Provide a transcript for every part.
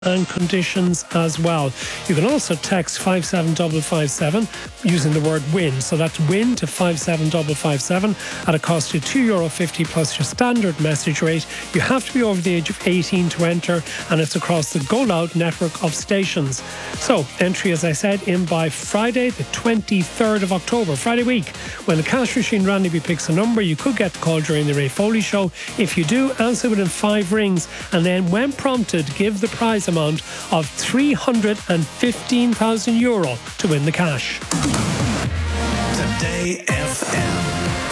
and conditions as well. You can also text 57557 using the word WIN. So that's WIN to 57557 at a cost of €2.50 plus your standard message rate. You have to be over the age of 18 to enter, and it's across the Go Loud network of stations. So entry, as I said, in by Friday the 23rd of October, Friday week. When the cash machine randomly picks a number, you could get the call during the Ray Foley show. If you do, answer within 5 rings, and then when prompted, give the prize amount of €315,000 to win the cash. Today FM.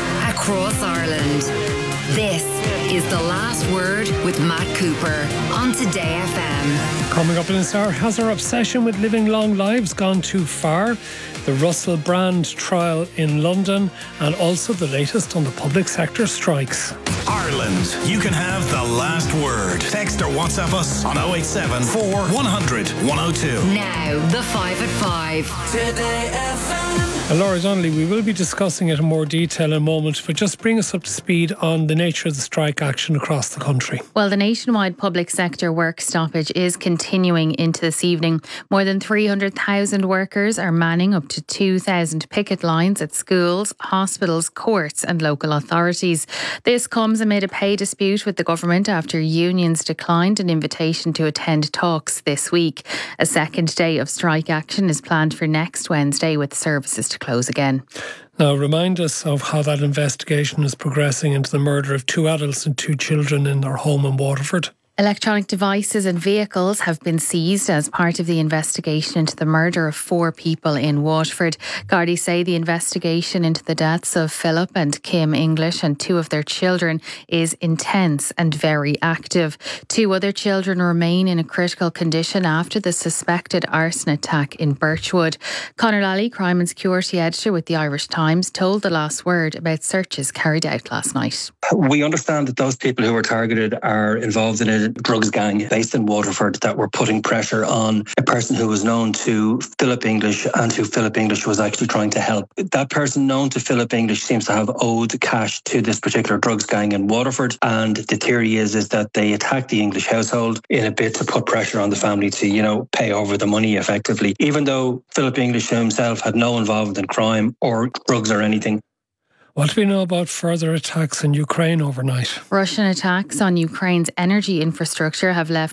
Across Ireland. This is The Last Word with Matt Cooper on Today FM. Coming up in this hour, has our obsession with living long lives gone too far? The Russell Brand trial in London, and also the latest on the public sector strikes. Ireland, you can have the last word. Text or WhatsApp us on 087 4100 102. Now, the 5 at 5. Today FM. Laura Donnelly, we will be discussing it in more detail in a moment, but just bring us up to speed on the nature of the strike action across the country. Well, the nationwide public sector work stoppage is continuing into this evening. More than 300,000 workers are manning up to 2,000 picket lines at schools, hospitals, courts and local authorities. This comes amid a pay dispute with the government after unions declined an invitation to attend talks this week. A second day of strike action is planned for next Wednesday, with services to close again. Now, remind us of how that investigation is progressing into the murder of 2 adults and 2 children in their home in Waterford. Electronic devices and vehicles have been seized as part of the investigation into the murder of 4 people in Waterford. Gardaí say the investigation into the deaths of Philip and Kim English and 2 of their children is intense and very active. 2 other children remain in a critical condition after the suspected arson attack in Birchwood. Conor Lally, crime and security editor with the Irish Times, told The Last Word about searches carried out last night. We understand that those people who were targeted are involved in a drugs gang based in Waterford that were putting pressure on a person who was known to Philip English and who Philip English was actually trying to help. That person known to Philip English seems to have owed cash to this particular drugs gang in Waterford, and the theory is that they attacked the English household in a bid to put pressure on the family to, pay over the money effectively, even though Philip English himself had no involvement in crime or drugs or anything. What do we know about further attacks in Ukraine overnight? Russian attacks on Ukraine's energy infrastructure have left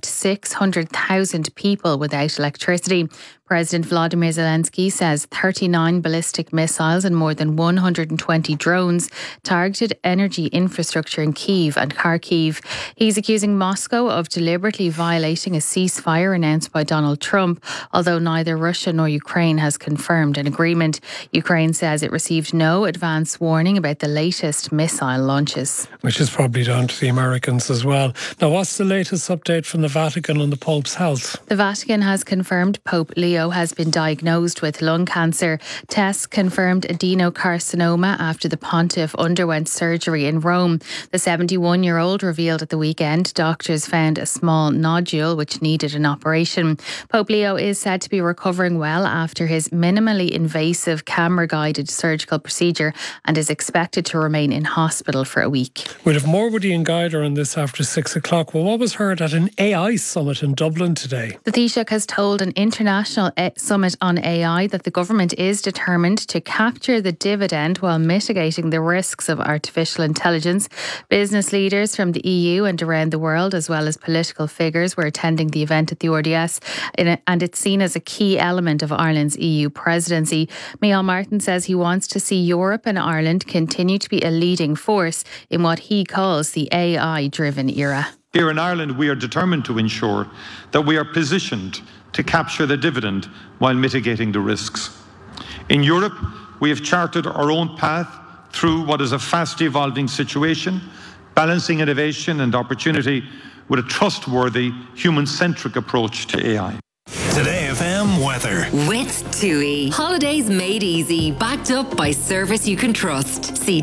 600,000 people without electricity. President Volodymyr Zelensky says 39 ballistic missiles and more than 120 drones targeted energy infrastructure in Kyiv and Kharkiv. He's accusing Moscow of deliberately violating a ceasefire announced by Donald Trump, although neither Russia nor Ukraine has confirmed an agreement. Ukraine says it received no advance warning about the latest missile launches. Which is probably down to the Americans as well. Now, what's the latest update from the Vatican on the Pope's health? The Vatican has confirmed Pope Leo has been diagnosed with lung cancer. Tests confirmed adenocarcinoma after the pontiff underwent surgery in Rome. The 71-year-old revealed at the weekend doctors found a small nodule which needed an operation. Pope Leo is said to be recovering well after his minimally invasive camera-guided surgical procedure and is expected to remain in hospital for a week. We'll have more with Ian Guider on this after 6 o'clock. Well, what was heard at an AI summit in Dublin today? The Taoiseach has told an international summit on AI that the government is determined to capture the dividend while mitigating the risks of artificial intelligence. Business leaders from the EU and around the world, as well as political figures, were attending the event at the RDS, and it's seen as a key element of Ireland's EU presidency. Micheál Martin says he wants to see Europe and Ireland continue to be a leading force in what he calls the AI-driven era. Here in Ireland, we are determined to ensure that we are positioned to capture the dividend while mitigating the risks. In Europe, we have charted our own path through what is a fast evolving situation, balancing innovation and opportunity with a trustworthy, human-centric approach to AI. Today FM weather. With TUI. Holidays made easy, backed up by service you can trust. See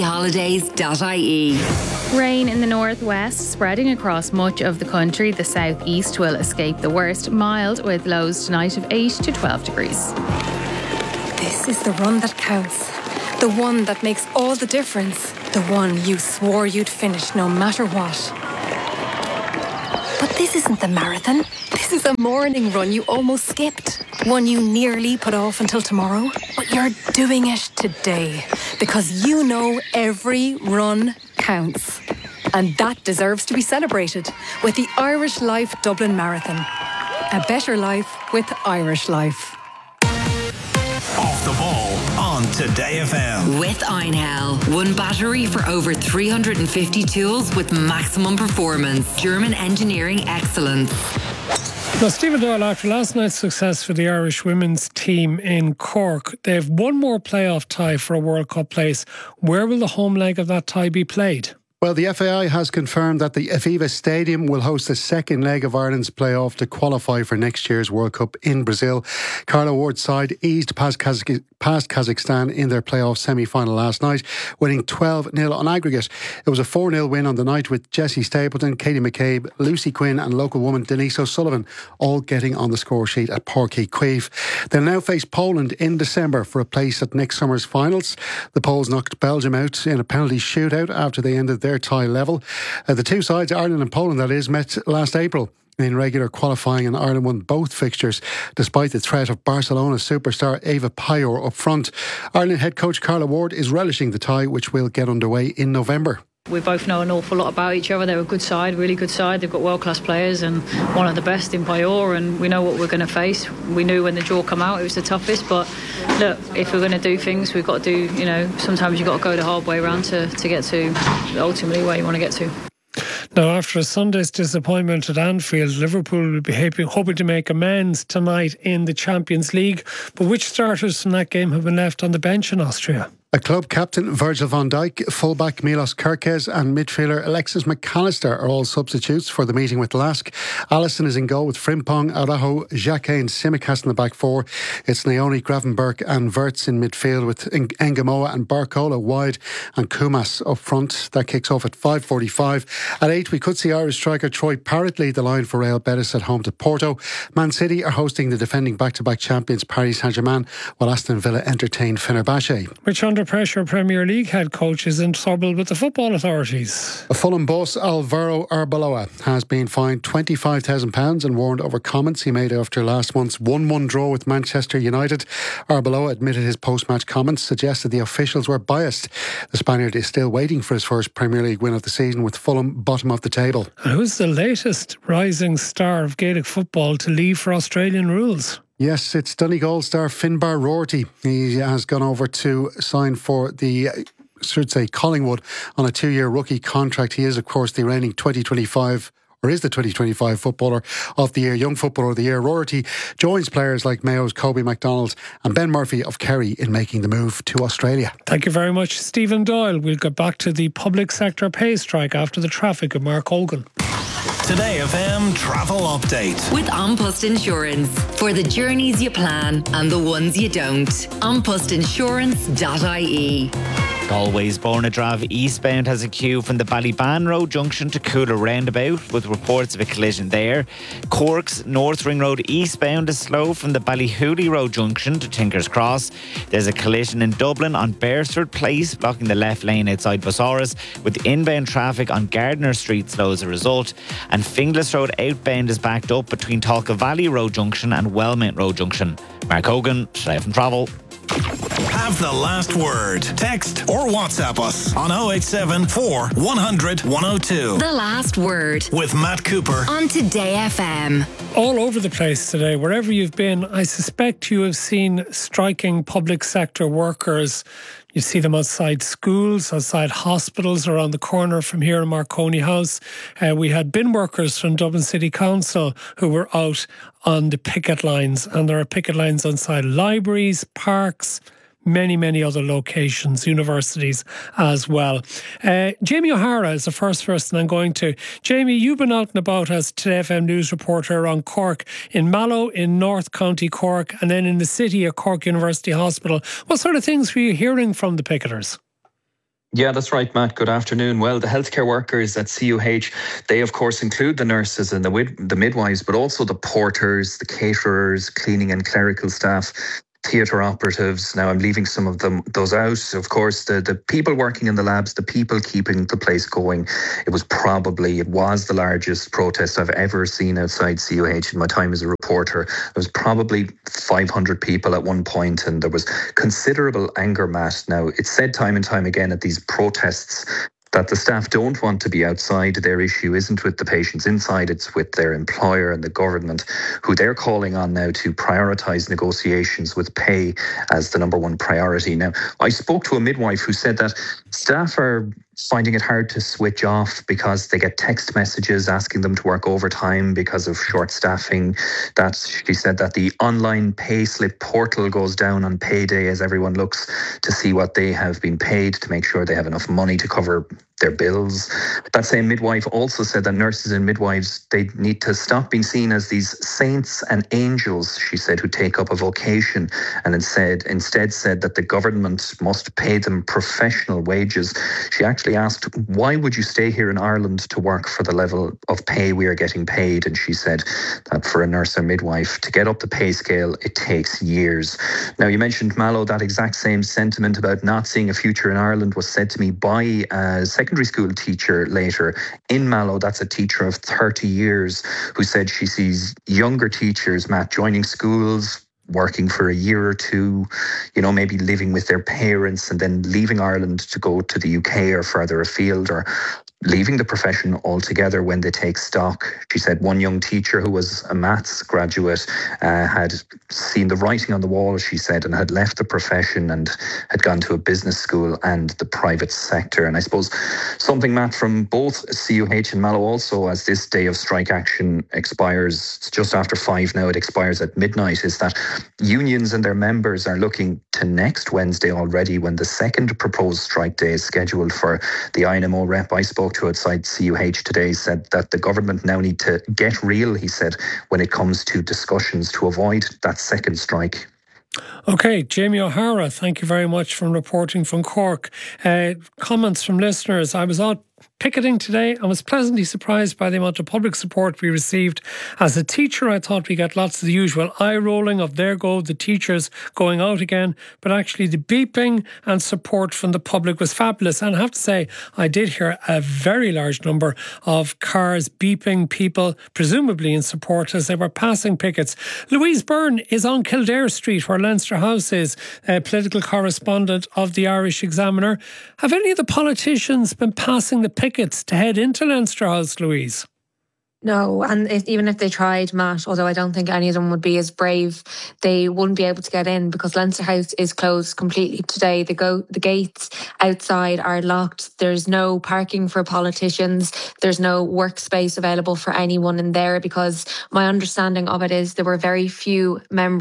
tuiholidays.ie. Rain in the northwest, spreading across much of the country. The southeast will escape the worst. Mild with lows tonight of 8 to 12 degrees. This is the run that counts. The one that makes all the difference. The one you swore you'd finish no matter what. But This isn't the marathon. This is a morning run you almost skipped. One you nearly put off until tomorrow. But you're doing it today. Because you know every run counts. And that deserves to be celebrated with the Irish Life Dublin Marathon. A better life with Irish Life. Off the ball on Today FM. With Einhell. One battery for over 350 tools with maximum performance. German engineering excellence. Now, Stephen Doyle, after last night's success for the Irish women's team in Cork, they have one more playoff tie for a World Cup place. Where will the home leg of that tie be played? Well, the FAI has confirmed that the Aviva Stadium will host the second leg of Ireland's playoff to qualify for next year's World Cup in Brazil. Carla Ward's side eased past Kazakhstan in their playoff semi-final last night, winning 12-0 on aggregate. It was a 4-0 win on the night with Jessie Stapleton, Katie McCabe, Lucy Quinn and local woman Denise O'Sullivan all getting on the score sheet at Páirc Uí Chaoimh. They'll now face Poland in December for a place at next summer's finals. The Poles knocked Belgium out in a penalty shootout after they ended their tie level. The two sides, Ireland and Poland that is, met last April in regular qualifying, and Ireland won both fixtures despite the threat of Barcelona superstar Eva Pajor up front. Ireland head coach Carla Ward is relishing the tie, which will get underway in November. We both know an awful lot about each other. They're a good side, really good side. They've got world-class players and one of the best in Pajor, and we know what we're going to face. We knew when the draw come out it was the toughest, but look, if we're going to do things, we've got to do, sometimes you've got to go the hard way around to get to ultimately where you want to get to. Now, after Sunday's disappointment at Anfield, Liverpool will be hoping to make amends tonight in the Champions League. But which starters from that game have been left on the bench in Austria? A club captain, Virgil van Dijk, fullback Milos Kerkez and midfielder Alexis McAllister are all substitutes for the meeting with Lask. Alisson is in goal with Frimpong, Araujo, Xhaka and Tsimikas in the back four. It's Naoni, Gravenberch and Wirtz in midfield with Engamoa and Barcola wide and Kumas up front. That kicks off at 5:45. At 8 we could see Irish striker Troy Parrott lead the line for Real Betis at home to Porto. Man City are hosting the defending back-to-back champions Paris Saint-Germain, while Aston Villa entertain Fenerbahce. Which under pressure Premier League head coach is in trouble with the football authorities. Fulham boss Alvaro Arbeloa has been fined £25,000 and warned over comments he made after last month's 1-1 draw with Manchester United. Arbeloa admitted his post-match comments suggested the officials were biased. The Spaniard is still waiting for his first Premier League win of the season, with Fulham bottom of the table. And who's the latest rising star of Gaelic football to leave for Australian rules? Yes, it's Donegal star Finbar Roarty. He has gone over to sign for Collingwood on a 2-year rookie contract. He is, of course, the reigning 2025 Footballer of the Year, Young Footballer of the Year. Roarty joins players like Mayo's Kobe MacDonald and Ben Murphy of Kerry in making the move to Australia. Thank you very much, Stephen Doyle. We'll get back to the public sector pay strike after the traffic of Mark Hogan. Today FM Travel Update. With An Post Insurance. For the journeys you plan and the ones you don't. anpostinsurance.ie. Galway's Bornadrav eastbound has a queue from the Ballyban Road junction to Cooler roundabout, with reports of a collision there. Cork's North Ring Road eastbound is slow from the Ballyhooly Road junction to Tinker's Cross. There's a collision in Dublin on Beresford Place, blocking the left lane outside Busaras, with inbound traffic on Gardiner Street slow as a result. And Finglas Road outbound is backed up between Talca Valley Road junction and Wellmount Road junction. Mark Hogan, Today FM Travel. Have the last word. Text or WhatsApp us on 087 4 100 102. The Last Word With Matt Cooper on Today FM. All over the place today, wherever you've been, I suspect you have seen striking public sector workers. You see them outside schools, outside hospitals, around the corner from here in Marconi House. We had bin workers from Dublin City Council who were out on the picket lines, and there are picket lines outside libraries, parks, many other locations, universities as well. Jamie O'Hara is the first person I'm going to. Jamie, you've been out and about as Today FM news reporter around Cork, in Mallow, in North County Cork, and then in the city at Cork University Hospital. What sort of things were you hearing from the picketers? Yeah, that's right, Matt. Good afternoon. Well, the healthcare workers at CUH, they of course include the nurses and the midwives, but also the porters, the caterers, cleaning and clerical staff. theatre operatives. Now I'm leaving some of those out. Of course, the people working in the labs, the people keeping the place going. It was the largest protest I've ever seen outside CUH in my time as a reporter. There was probably 500 people at one point, and there was considerable anger, Matt. Now, it's said time and time again at these protests that the staff don't want to be outside. Their issue isn't with the patients inside, it's with their employer and the government, who they're calling on now to prioritise negotiations with pay as the number one priority. Now, I spoke to a midwife who said that staff are finding it hard to switch off because they get text messages asking them to work overtime because of short staffing. That she said that the online pay slip portal goes down on payday as everyone looks to see what they have been paid to make sure they have enough money to cover their bills. That same midwife also said that nurses and midwives, they need to stop being seen as these saints and angels, she said, who take up a vocation, and instead said that the government must pay them professional wages. She actually asked, why would you stay here in Ireland to work for the level of pay we are getting paid? And she said that for a nurse or midwife to get up the pay scale, it takes years. Now, you mentioned Mallow. That exact same sentiment about not seeing a future in Ireland was said to me by a secondary school teacher later in Mallow. That's a teacher of 30 years who said she sees younger teachers, Matt, joining schools, working for a year or two, maybe living with their parents and then leaving Ireland to go to the UK or further afield, or leaving the profession altogether when they take stock. She said one young teacher who was a maths graduate had seen the writing on the wall, she said, and had left the profession and had gone to a business school and the private sector. And I suppose something, Matt, from both CUH and Mallow also, as this day of strike action expires, it's just after 5 now, it expires at midnight, is that unions and their members are looking to next Wednesday already, when the second proposed strike day is scheduled for. The INMO rep I spoke to outside CUH today said that the government now need to get real, he said, when it comes to discussions to avoid that second strike. Okay, Jamie O'Hara, thank you very much for reporting from Cork. Comments from listeners. I was out picketing today and was pleasantly surprised by the amount of public support we received. As a teacher, I thought we got lots of the usual eye rolling of there go the teachers going out again, but actually the beeping and support from the public was fabulous. And I have to say, I did hear a very large number of cars beeping, people presumably in support as they were passing pickets. Louise Byrne is on Kildare Street, where Leinster House is, a political correspondent of the Irish Examiner. Have any of the politicians been passing the pickets to head into Leinster House, Louise? No, and even if they tried, Matt, although I don't think any of them would be as brave, they wouldn't be able to get in because Leinster House is closed completely today. The gates outside are locked. There's no parking for politicians. There's no workspace available for anyone in there, because my understanding of it is there were very few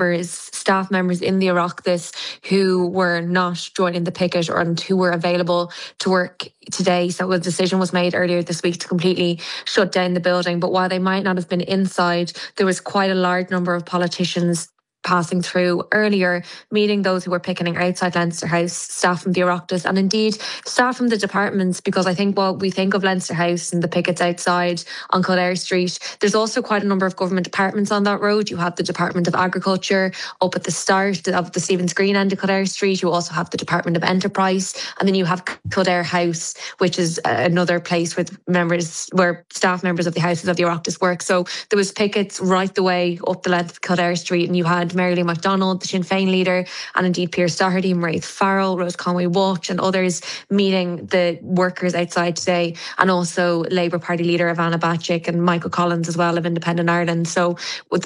staff members in the Oireachtas who were not joining the picket and who were available to work today. So a decision was made earlier this week to completely shut down the building. But while they might not have been inside, there was quite a large number of politicians passing through earlier, meeting those who were picketing outside Leinster House, staff from the Oireachtas, and indeed staff from the departments, because I think what we think of Leinster House and the pickets outside on Kildare Street, there's also quite a number of government departments on that road. You have the Department of Agriculture up at the start of the Stephen's Green end of Kildare Street. You also have the Department of Enterprise, and then you have Kildare House, which is another place where staff members of the Houses of the Oireachtas work. So there was pickets right the way up the length of Kildare Street, and you had Mary Lou MacDonald, the Sinn Féin leader, and indeed Pearse Doherty, Mairead Farrell, Rose Conway Walsh and others meeting the workers outside today, and also Labour Party leader Ivana Bacik and Michael Collins as well of Independent Ireland. So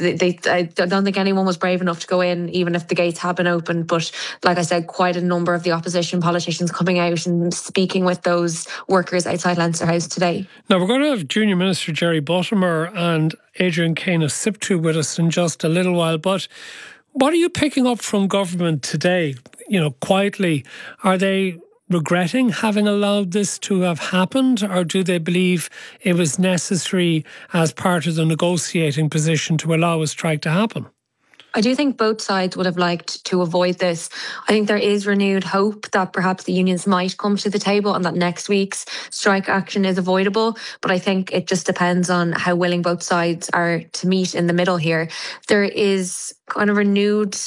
I don't think anyone was brave enough to go in, even if the gates had been opened. But like I said, quite a number of the opposition politicians coming out and speaking with those workers outside Leinster House today. Now we're going to have Junior Minister Jerry Buttimer and Adrian Kane of SIPTU with us in just a little while, but what are you picking up from government today? Quietly, are they regretting having allowed this to have happened, or do they believe it was necessary as part of the negotiating position to allow a strike to happen? I do think both sides would have liked to avoid this. I think there is renewed hope that perhaps the unions might come to the table and that next week's strike action is avoidable. But I think it just depends on how willing both sides are to meet in the middle here. There is kind of renewed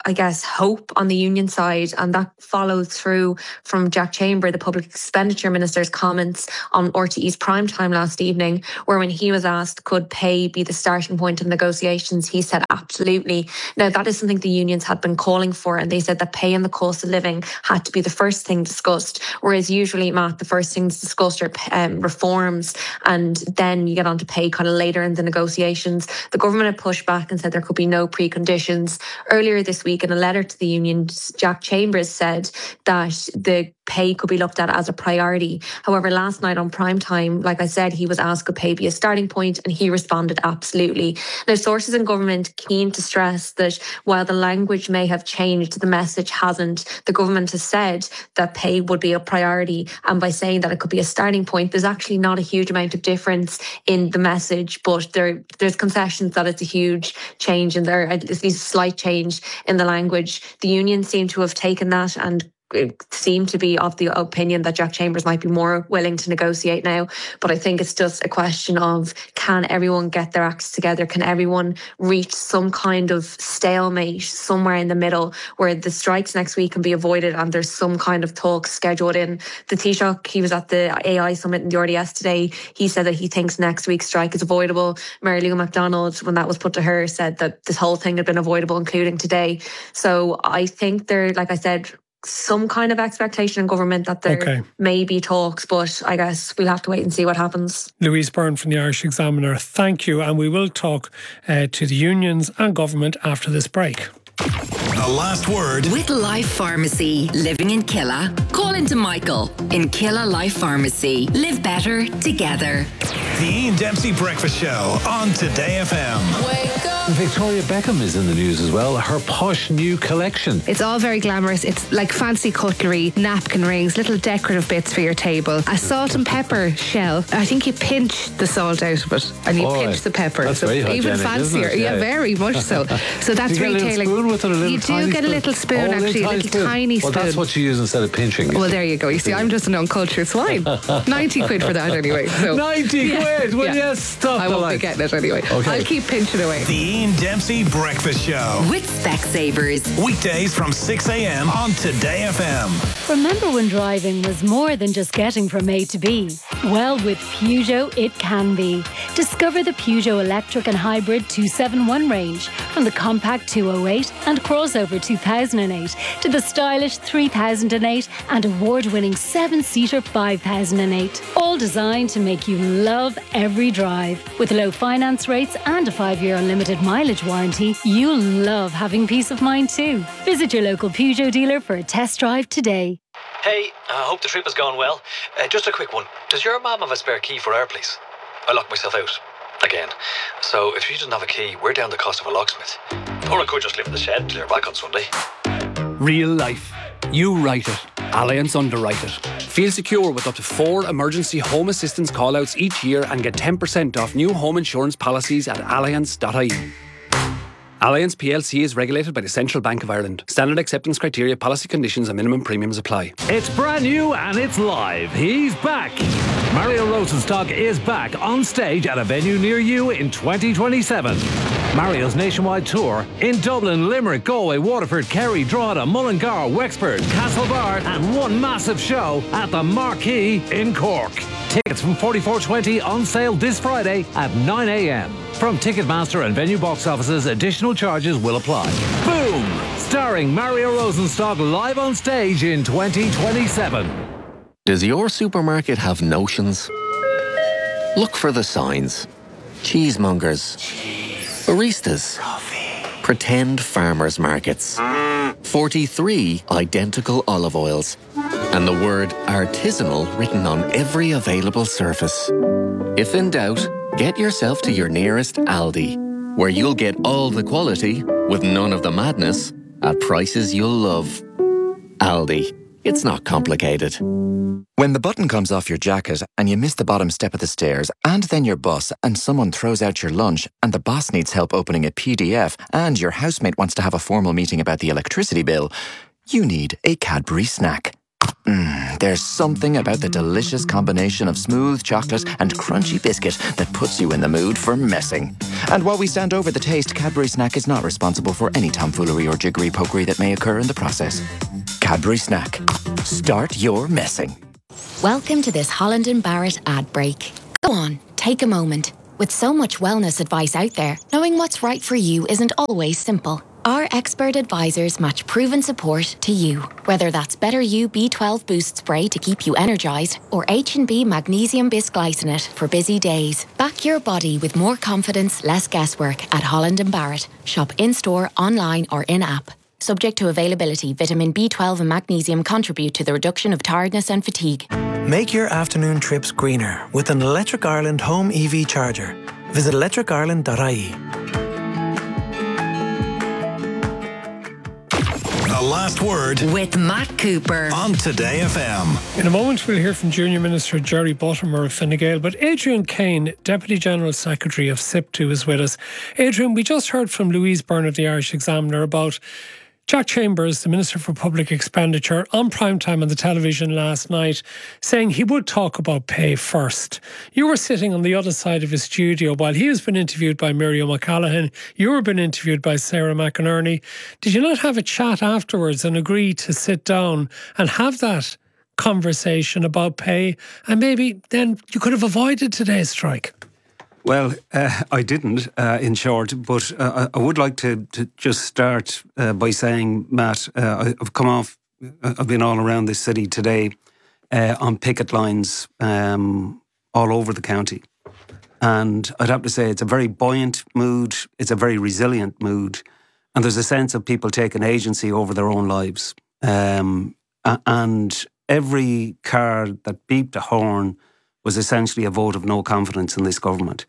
I guess, hope on the union side, and that followed through from Jack Chamber, the Public Expenditure Minister's comments on RTE's primetime last evening, where when he was asked could pay be the starting point of negotiations, he said absolutely. Now, that is something the unions had been calling for, and they said that pay and the cost of living had to be the first thing discussed, whereas usually, Matt, the first things discussed are reforms, and then you get on to pay kind of later in the negotiations. The government had pushed back and said there could be no preconditions. Earlier this week, in a letter to the unions, Jack Chambers said that the pay could be looked at as a priority. However, last night on primetime, like I said, he was asked could pay be a starting point, and he responded absolutely. Now, sources in government keen to stress that while the language may have changed, the message hasn't. The government has said that pay would be a priority, and by saying that it could be a starting point, there's actually not a huge amount of difference in the message, but there's concessions that it's a huge change in there, at least a slight change in the language. The unions seem to have taken that and seem to be of the opinion that Jack Chambers might be more willing to negotiate now. But I think it's just a question of, can everyone get their acts together? Can everyone reach some kind of stalemate somewhere in the middle where the strikes next week can be avoided and there's some kind of talk scheduled in? The Taoiseach, he was at the AI summit in the RDS today. He said that he thinks next week's strike is avoidable. Mary Lou McDonald, when that was put to her, said that this whole thing had been avoidable, including today. So I think there, like I said, some kind of expectation in government that there may be talks, but I guess we'll have to wait and see what happens. Louise Byrne from the Irish Examiner, thank you. And we will talk to the unions and government after this break. The last word. With Life Pharmacy, living in Killa, call into Michael in Killa Life Pharmacy. Live better together. The Ian Dempsey Breakfast Show on Today FM. Wake up. Victoria Beckham is in the news as well. Her posh new collection. It's all very glamorous. It's like fancy cutlery, napkin rings, little decorative bits for your table. A salt and pepper shell. I think you pinch the salt out of it and you pinch the pepper. That's so very even hygienic, fancier. isn't it? Yeah, very much so. So that's do you retailing. Get a little spoon with it, a little you do get a little spoon, a little tiny spoon. Well, that's what you use instead of pinching. Well, there you go. You see, I'm just an uncultured swine. 90 quid for that anyway. So 90 quid? Will you stop? I won't be getting it anyway. Okay. I'll keep pinching away. The Ian Dempsey Breakfast Show. With Specsavers. Weekdays from 6 a.m. on Today FM. Remember when driving was more than just getting from A to B? Well, with Peugeot, it can be. Discover the Peugeot Electric and Hybrid 271 range, from the compact 208 and crossover 2008 to the stylish 3008 and award-winning 7-seater 5008. All designed to make you love every drive. With low finance rates and a 5-year unlimited mileage warranty, you'll love having peace of mind too. Visit your local Peugeot dealer for a test drive today. Hey, I hope the trip is going well. Just a quick one. Does your mum have a spare key for our place? I locked myself out. Again. So if she doesn't have a key, we're down the cost of a locksmith. Or I could just live in the shed and clear back on Sunday. Real life. You write it. Allianz underwrite it. Feel secure with up to 4 emergency home assistance callouts each year and get 10% off new home insurance policies at allianz.ie. Allianz plc is regulated by the Central Bank of Ireland. Standard acceptance criteria, policy conditions and minimum premiums apply. It's brand new and it's live. He's back. Mario Rosenstock is back on stage at a venue near you in 2027. Mario's nationwide tour in Dublin, Limerick, Galway, Waterford, Kerry, Drogheda, Mullingar, Wexford, Castlebar, and one massive show at the Marquee in Cork. Tickets from 44.20 on sale this Friday at 9 a.m. From Ticketmaster and venue box offices, additional charges will apply. Boom! Starring Mario Rosenstock live on stage in 2027. Does your supermarket have notions? Look for the signs. Cheesemongers. Baristas. Pretend farmers markets. 43 identical olive oils. And the word artisanal written on every available surface. If in doubt, get yourself to your nearest Aldi, where you'll get all the quality with none of the madness at prices you'll love. Aldi. It's not complicated. When the button comes off your jacket and you miss the bottom step of the stairs and then your bus and someone throws out your lunch and the boss needs help opening a PDF and your housemate wants to have a formal meeting about the electricity bill, you need a Cadbury snack. There's something about the delicious combination of smooth chocolate and crunchy biscuit that puts you in the mood for messing. And while we stand over the taste, Cadbury Snack is not responsible for any tomfoolery or jiggery pokery that may occur in the process. Cadbury Snack. Start your messing. Welcome to this Holland & Barrett ad break. Go on, take a moment. With so much wellness advice out there, knowing what's right for you isn't always simple. Our expert advisors match proven support to you. Whether that's Better You B12 Boost Spray to keep you energised or H&B Magnesium Bisglycinate for busy days. Back your body with more confidence, less guesswork at Holland & Barrett. Shop in-store, online or in-app. Subject to availability, vitamin B12 and magnesium contribute to the reduction of tiredness and fatigue. Make your afternoon trips greener with an Electric Ireland home EV charger. Visit electricireland.ie. The Last Word with Matt Cooper on Today FM. In a moment, we'll hear from Junior Minister Jerry Buttimer of Fine Gael, but Adrian Kane, Deputy General Secretary of SIPTU, is with us. Adrian, we just heard from Louise Byrne of the Irish Examiner about Jack Chambers, the Minister for Public Expenditure, on primetime on the television last night, saying he would talk about pay first. You were sitting on the other side of his studio while he has been interviewed by Miriam O'Callaghan. You were being interviewed by Sarah McInerney. Did you not have a chat afterwards and agree to sit down and have that conversation about pay? And maybe then you could have avoided today's strike. Well, I didn't, in short, but I would like to just start by saying, Matt, I've been all around this city today on picket lines all over the county. And I'd have to say it's a very buoyant mood, it's a very resilient mood, and there's a sense of people taking agency over their own lives. And every car that beeped a horn was essentially a vote of no confidence in this government.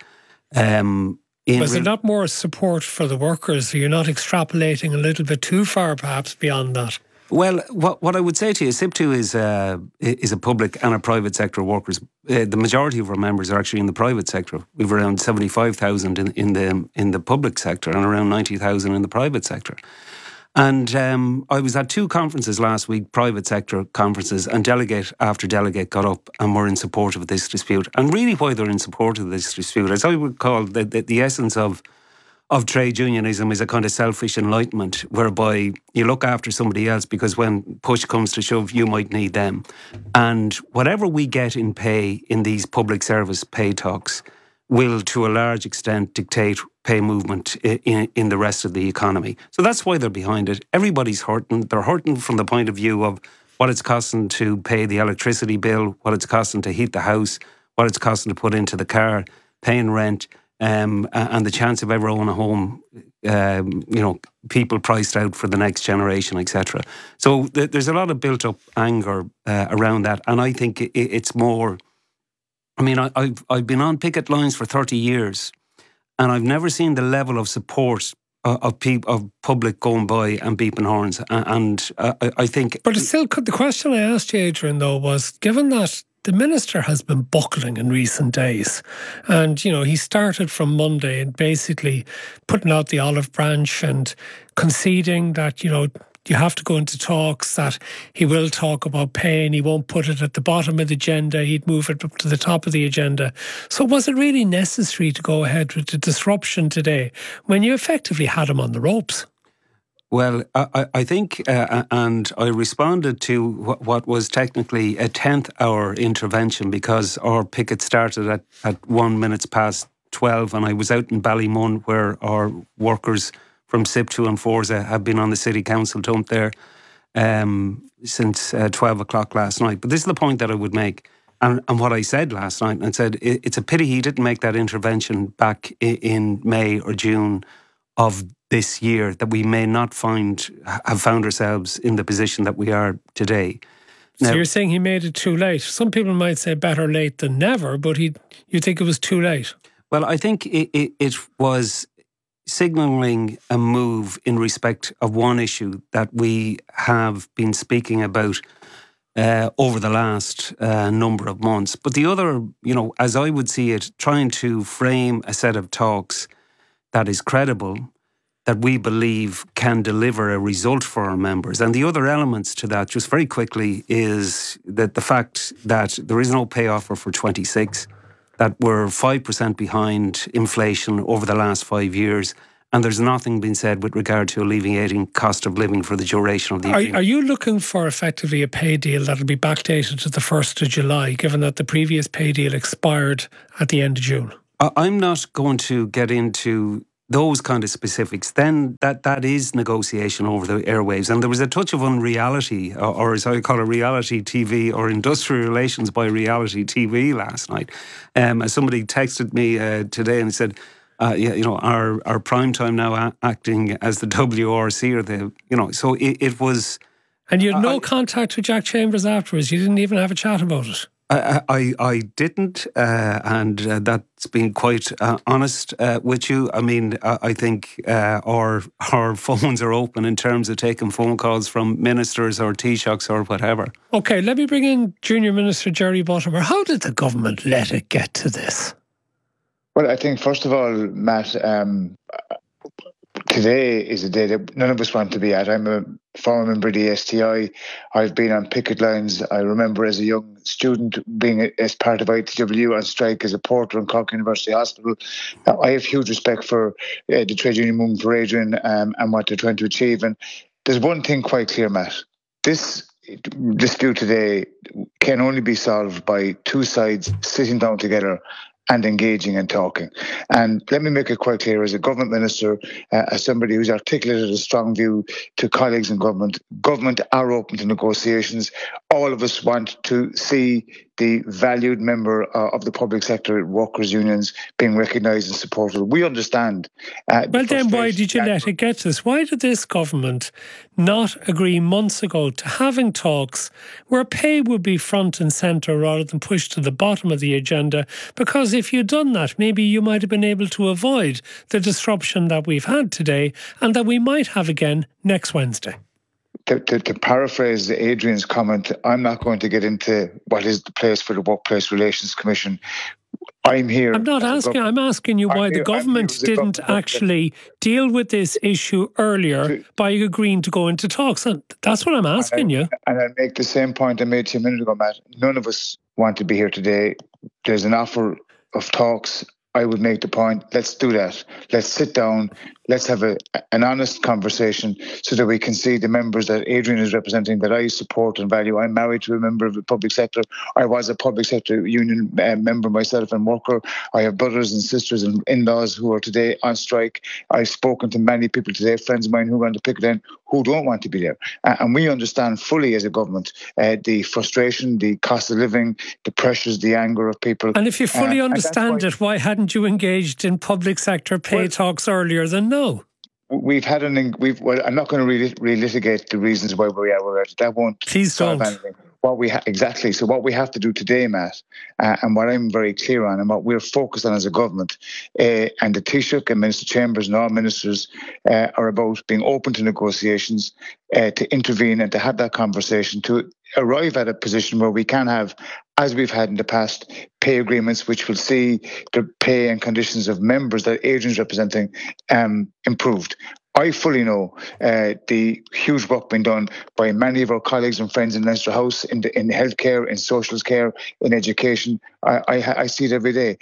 Was there not more support for the workers? Are you not extrapolating a little bit too far, perhaps, beyond that? Well, what I would say to you, SIPTU is a public and a private sector of workers. The majority of our members are actually in the private sector. We've around 75,000 in the public sector and around 90,000 in the private sector. And I was at two conferences last week, private sector conferences, and delegate after delegate got up and were in support of this dispute. And really why they're in support of this dispute, as I would call the essence of trade unionism, is a kind of selfish enlightenment, whereby you look after somebody else because when push comes to shove, you might need them. And whatever we get in pay in these public service pay talks will, to a large extent, dictate pay movement in the rest of the economy. So that's why they're behind it. Everybody's hurting. They're hurting from the point of view of what it's costing to pay the electricity bill, what it's costing to heat the house, what it's costing to put into the car, paying rent, and the chance of ever owning a home, people priced out for the next generation, etc. So there's a lot of built-up anger around that, and I think it's more... I mean, I've been on picket lines for 30 years, and I've never seen the level of support of public going by and beeping horns. And I think... But it's still, the question I asked you, Adrian, though, was, given that the minister has been buckling in recent days, and, he started from Monday and basically putting out the olive branch and conceding that, you have to go into talks, that he will talk about pay and he won't put it at the bottom of the agenda, he'd move it up to the top of the agenda. So was it really necessary to go ahead with the disruption today when you effectively had him on the ropes? Well, I think, and I responded to what was technically a 10th hour intervention because our picket started at 1 minute past 12 and I was out in Ballymun where our workers from SIPTU and Forza have been on the City Council dump there since 12 o'clock last night. But this is the point that I would make. And what I said last night, I said it's a pity he didn't make that intervention back in May or June of this year, that we may not have found ourselves in the position that we are today. So now, you're saying he made it too late. Some people might say better late than never, but you think it was too late? Well, I think it was signalling a move in respect of one issue that we have been speaking about over the last number of months. But the other, as I would see it, trying to frame a set of talks that is credible, that we believe can deliver a result for our members. And the other elements to that, just very quickly, is that the fact that there is no pay offer for 26, that we're 5% behind inflation over the last 5 years, and there's nothing been said with regard to alleviating cost of living for the duration of the agreement. Are you looking for effectively a pay deal that'll be backdated to the 1st of July, given that the previous pay deal expired at the end of June? I'm not going to get into those kind of specifics. Then that is negotiation over the airwaves. And there was a touch of unreality, or as I call it, reality TV, or industrial relations by reality TV last night. As somebody texted me today and said, our prime time now acting as the WRC, or so it was. And you had no contact with Jack Chambers afterwards. You didn't even have a chat about it. I didn't, and that's been quite honest with you. I mean, I think our phones are open in terms of taking phone calls from ministers or Taoiseachs or whatever. Okay, let me bring in Junior Minister Jerry Buttimer. How did the government let it get to this? Well, I think, first of all, Matt, today is a day that none of us want to be at. I'm a former member of the STI. I've been on picket lines. I remember as a young student being as part of ITW on strike as a porter in Cork University Hospital. I have huge respect for the trade union movement, for Adrian, and what they're trying to achieve. And there's one thing quite clear, Matt. This dispute today can only be solved by two sides sitting down together and engaging and talking. And let me make it quite clear, as a government minister, as somebody who's articulated a strong view to colleagues in government are open to negotiations. All of us want to see the valued member of the public sector workers' unions being recognised and supported. We understand. Well, then why did you let it get to this? Why did this government not agree months ago to having talks where pay would be front and centre rather than pushed to the bottom of the agenda? Because if you'd done that, maybe you might have been able to avoid the disruption that we've had today and that we might have again next Wednesday. To paraphrase Adrian's comment, I'm not going to get into what is the place for the Workplace Relations Commission. I'm here. I'm not asking. I'm asking you why the government didn't actually deal with this issue earlier by agreeing to go into talks. And that's what I'm asking you. And I'll make the same point I made to you a minute ago, Matt. None of us want to be here today. There's an offer of talks. I would make the point, let's do that. Let's sit down. Let's have an honest conversation so that we can see the members that Adrian is representing, that I support and value. I'm married to a member of the public sector. I was a public sector union member myself and worker. I have brothers and sisters and in-laws who are today on strike. I've spoken to many people today, friends of mine who are on the picket line, who don't want to be there. And we understand fully as a government the frustration, the cost of living, the pressures, the anger of people. And if you fully understand it, why hadn't you engaged in public sector pay talks earlier than now? We've had I'm not going to relitigate the reasons why we are where that won't solve anything. Exactly. So what we have to do today, Matt, and what I'm very clear on, and what we're focused on as a government, and the Taoiseach and Minister Chambers and all ministers are about being open to negotiations, to intervene and to have that conversation, to arrive at a position where we can have, as we've had in the past, pay agreements which will see the pay and conditions of members that Adrian's representing improved. I fully know the huge work being done by many of our colleagues and friends in Leinster House, in healthcare, in social care, in education. I see it every day.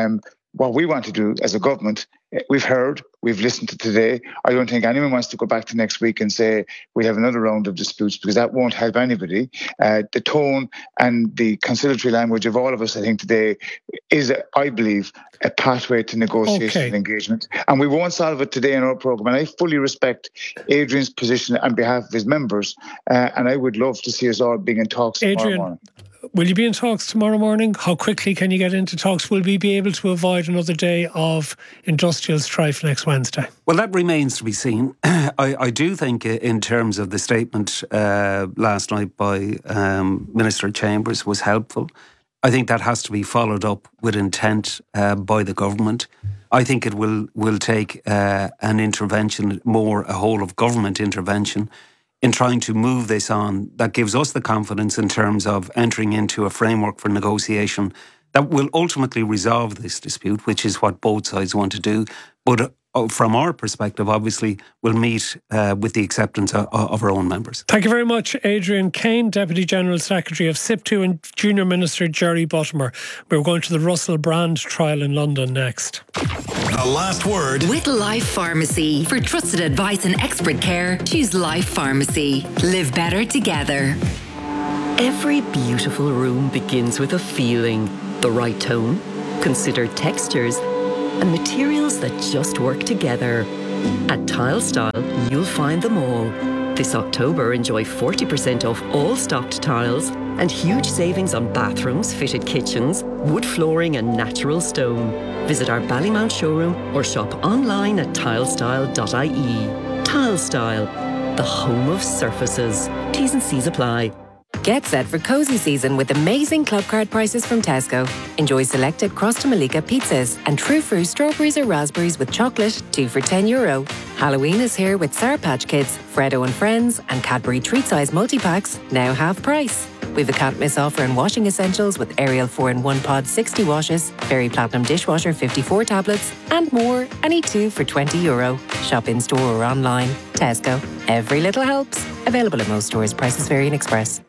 What we want to do as a government, we've heard, we've listened to today. I don't think anyone wants to go back to next week and say we have another round of disputes, because that won't help anybody. The tone and the conciliatory language of all of us, I think, today is, I believe, a pathway to negotiation and engagement. And we won't solve it today in our programme. And I fully respect Adrian's position on behalf of his members. And I would love to see us all being in talks tomorrow morning. Will you be in talks tomorrow morning? How quickly can you get into talks? Will we be able to avoid another day of industrial strife next Wednesday? Well, that remains to be seen. I do think in terms of the statement last night by Minister Chambers was helpful. I think that has to be followed up with intent by the government. I think it will take an intervention, more a whole of government intervention, in trying to move this on, that gives us the confidence in terms of entering into a framework for negotiation that will ultimately resolve this dispute, which is what both sides want to do. But from our perspective, obviously, will meet with the acceptance of our own members. Thank you very much, Adrian Kane, Deputy General Secretary of SIPTU, and Junior Minister Jerry Buttimer. We're going to the Russell Brand trial in London next. The last word with Life Pharmacy. For trusted advice and expert care, choose Life Pharmacy. Live better together. Every beautiful room begins with a feeling, the right tone, considered textures, and materials that just work together. At Tile Style, you'll find them all. This October, enjoy 40% off all stocked tiles and huge savings on bathrooms, fitted kitchens, wood flooring and natural stone. Visit our Ballymount showroom or shop online at tilestyle.ie. Tile Style, the home of surfaces. T's and C's apply. Get set for cozy season with amazing club card prices from Tesco. Enjoy selected Cross to Malika pizzas and True Fruit strawberries or raspberries with chocolate, 2 for €10. Halloween is here with Sour Patch Kids, Freddo and Friends and Cadbury treat-size multi-packs, now half price. We've a can't miss offer in washing essentials with Ariel 4-in-1 Pod 60 washes, Fairy Platinum dishwasher 54 tablets and more, any 2 for €20. Shop in store or online. Tesco. Every little helps. Available at most stores. Prices vary in Express.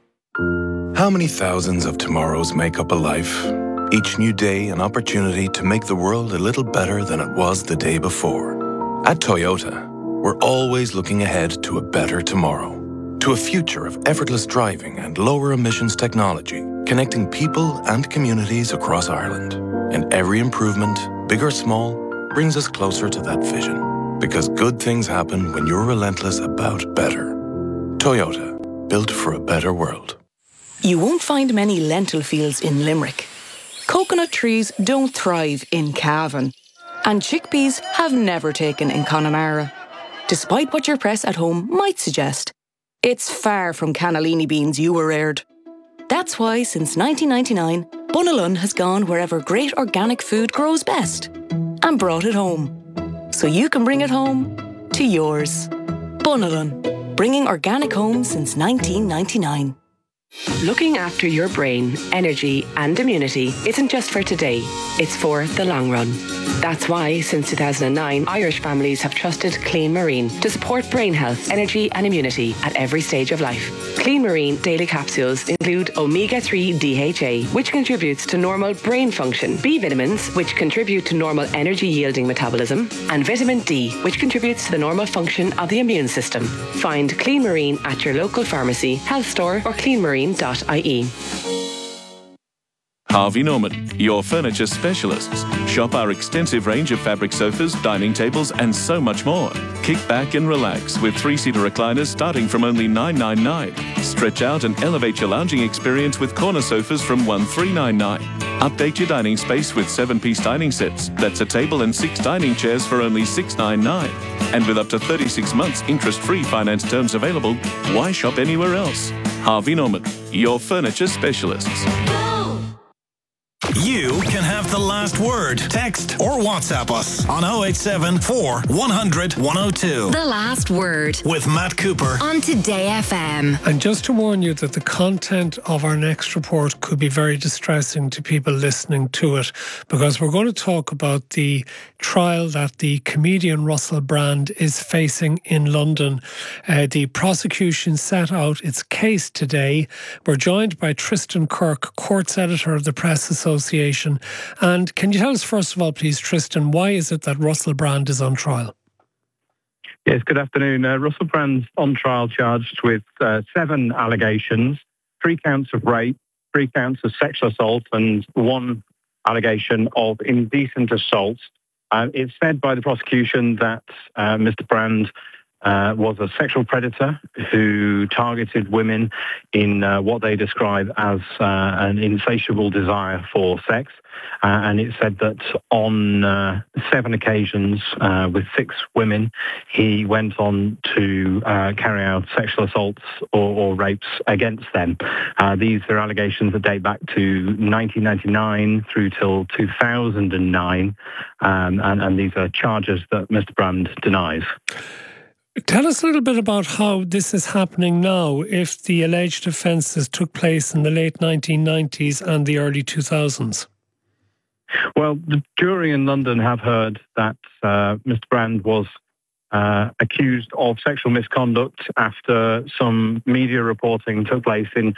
How many thousands of tomorrows make up a life? Each new day an opportunity to make the world a little better than it was the day before. At Toyota, we're always looking ahead to a better tomorrow. To a future of effortless driving and lower emissions technology, connecting people and communities across Ireland. And every improvement, big or small, brings us closer to that vision. Because good things happen when you're relentless about better. Toyota, built for a better world. You won't find many lentil fields in Limerick. Coconut trees don't thrive in Cavan. And chickpeas have never taken in Connemara. Despite what your press at home might suggest, it's far from cannellini beans you were reared. That's why since 1999, Bunalun has gone wherever great organic food grows best and brought it home. So you can bring it home to yours. Bunalun, bringing organic home since 1999. Looking after your brain, energy and immunity isn't just for today, it's for the long run. That's why, since 2009, Irish families have trusted Clean Marine to support brain health, energy and immunity at every stage of life. Clean Marine daily capsules include omega-3 DHA, which contributes to normal brain function, B vitamins, which contribute to normal energy-yielding metabolism, and vitamin D, which contributes to the normal function of the immune system. Find Clean Marine at your local pharmacy, health store or cleanmarine.ie. Harvey Norman, your furniture specialists. Shop our extensive range of fabric sofas, dining tables and so much more. Kick back and relax with 3-seater recliners starting from only $999. Stretch out and elevate your lounging experience with corner sofas from $1,399. Update your dining space with 7-piece dining sets. That's a table and 6 dining chairs for only $699. And with up to 36 months interest-free finance terms available, why shop anywhere else? Harvey Norman, your furniture specialists. You can have the last word. Text or WhatsApp us on 087 4 100 102. The Last Word with Matt Cooper on Today FM. And just to warn you that the content of our next report could be very distressing to people listening to it, because we're going to talk about the trial that the comedian Russell Brand is facing in London. The prosecution set out its case today. We're joined by Tristan Kirk, courts editor of the Press Association. And can you tell us, first of all, please, Tristan, why is it that Russell Brand is on trial? Yes, good afternoon. Russell Brand's on trial charged with 7 allegations, 3 counts of rape, 3 counts of sexual assault and 1 allegation of indecent assault. It's said by the prosecution that Mr. Brand was a sexual predator who targeted women in what they describe as an insatiable desire for sex. And it said that on 7 occasions with 6 women, he went on to carry out sexual assaults or rapes against them. These are allegations that date back to 1999 through till 2009. And these are charges that Mr. Brand denies. Tell us a little bit about how this is happening now, if the alleged offences took place in the late 1990s and the early 2000s. Well, the jury in London have heard that Mr. Brand was accused of sexual misconduct after some media reporting took place in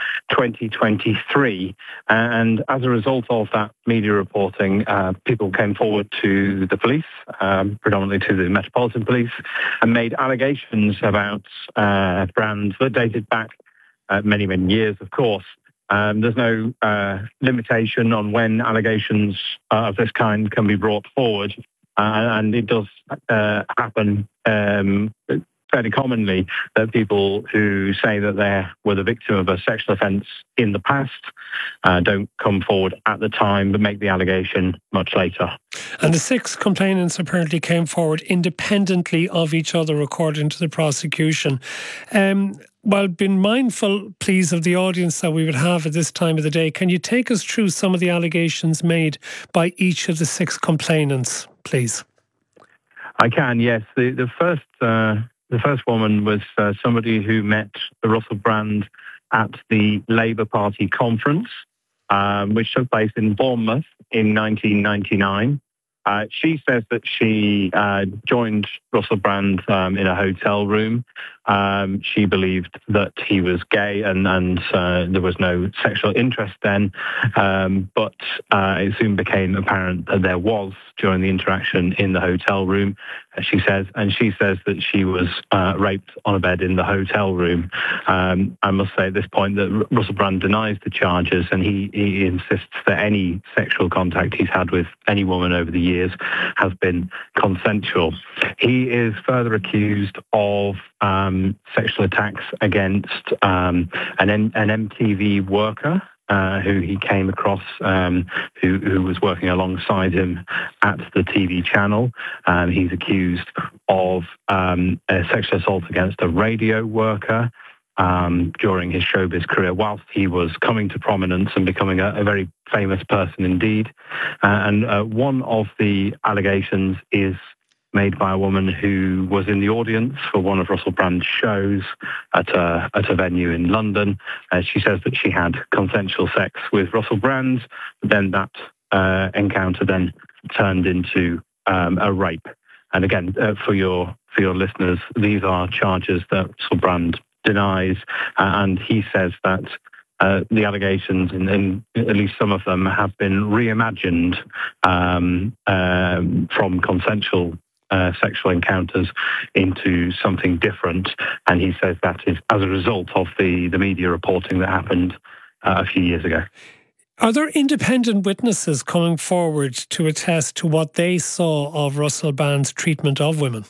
2023. And as a result of that media reporting, people came forward to the police, predominantly to the Metropolitan Police, and made allegations about Brand that dated back many, many years, of course. There's no limitation on when allegations of this kind can be brought forward. And it does happen fairly commonly that people who say that they were the victim of a sexual offence in the past don't come forward at the time but make the allegation much later. And the 6 complainants apparently came forward independently of each other, according to the prosecution. Well, being mindful, please, of the audience that we would have at this time of the day, can you take us through some of the allegations made by each of the 6 complainants, please? I can, yes. The first woman was somebody who met Russell Brand at the Labour Party conference, which took place in Bournemouth in 1999. She says that she joined Russell Brand in a hotel room. She believed that he was gay and there was no sexual interest then, but it soon became apparent that there was during the interaction in the hotel room, she says, and she says that she was raped on a bed in the hotel room. I must say at this point that Russell Brand denies the charges, and he insists that any sexual contact he's had with any woman over the years has been consensual. He is further accused of sexual attacks against an MTV worker who he came across, who was working alongside him at the TV channel. He's accused of a sexual assault against a radio worker during his showbiz career, whilst he was coming to prominence and becoming a very famous person indeed. And one of the allegations is made by a woman who was in the audience for one of Russell Brand's shows at a venue in London. She says that she had consensual sex with Russell Brand, but then that encounter then turned into a rape. And again, for your listeners, these are charges that Russell Brand denies, and he says that the allegations, and at least some of them, have been reimagined from consensual sexual encounters into something different, and he says that is as a result of the media reporting that happened a few years ago. Are there independent witnesses coming forward to attest to what they saw of Russell Brand's treatment of women?